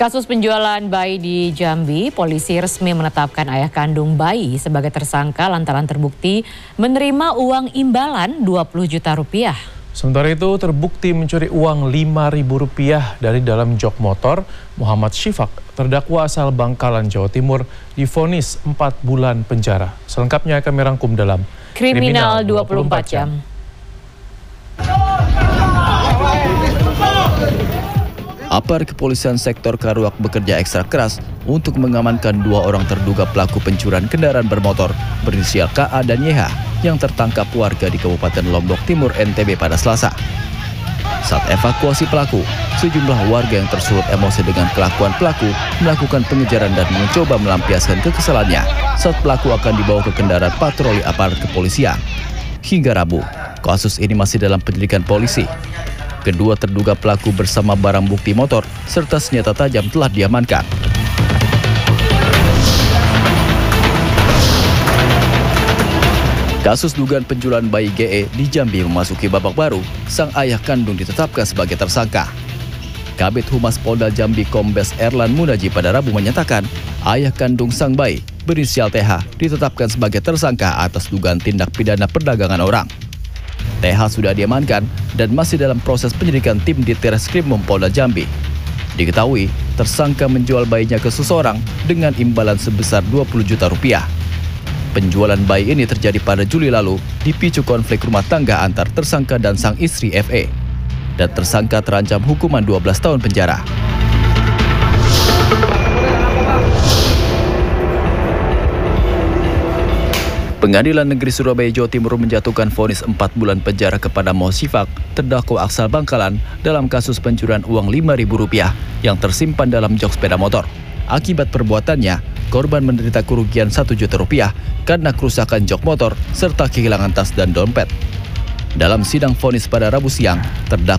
Kasus penjualan bayi di Jambi, polisi resmi menetapkan ayah kandung bayi sebagai tersangka lantaran terbukti menerima uang imbalan 20 juta rupiah. Sementara itu terbukti mencuri uang Rp5.000 dari dalam jok motor. Muhammad Syifaq, terdakwa asal Bangkalan, Jawa Timur, divonis 4 bulan penjara. Selengkapnya kami rangkum dalam Kriminal 24 Jam. Aparat kepolisian sektor Karuak bekerja ekstra keras untuk mengamankan 2 orang terduga pelaku pencurian kendaraan bermotor berinisial KA dan YH yang tertangkap warga di Kabupaten Lombok Timur, NTB pada Selasa. Saat evakuasi pelaku, sejumlah warga yang tersulut emosi dengan kelakuan pelaku melakukan pengejaran dan mencoba melampiaskan kekesalannya saat pelaku akan dibawa ke kendaraan patroli aparat kepolisian. Hingga Rabu, kasus ini masih dalam penyelidikan polisi. Kedua terduga pelaku bersama barang bukti motor serta senjata tajam telah diamankan. Kasus dugaan penjualan bayi GE di Jambi memasuki babak baru. Sang ayah kandung ditetapkan sebagai tersangka. Kabid Humas Polda Jambi Kombes Erlan Munaji pada Rabu menyatakan ayah kandung sang bayi berinisial TH ditetapkan sebagai tersangka atas dugaan tindak pidana perdagangan orang. TH sudah diamankan dan masih dalam proses penyelidikan tim di Ditreskrimum Polda Jambi. Diketahui, tersangka menjual bayinya ke seseorang dengan imbalan sebesar 20 juta rupiah. Penjualan bayi ini terjadi pada Juli lalu dipicu konflik rumah tangga antar tersangka dan sang istri FE. Dan tersangka terancam hukuman 12 tahun penjara. Pengadilan Negeri Surabaya, Jawa Timur menjatuhkan vonis 4 bulan penjara kepada Muhammad Syifaq, terdakwa asal Bangkalan dalam kasus pencurian uang Rp5.000 yang tersimpan dalam jok sepeda motor. Akibat perbuatannya, korban menderita kerugian Rp1 juta karena kerusakan jok motor serta kehilangan tas dan dompet. Dalam sidang vonis pada Rabu siang, terdakwa